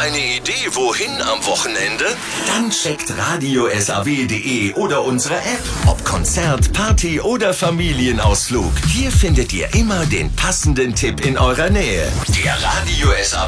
eine Idee, wohin am Wochenende? Dann checkt radiosaw.de oder unsere App. Ob Konzert, Party oder Familienausflug. Hier findet ihr immer den passenden Tipp in eurer Nähe. Der Radio SAW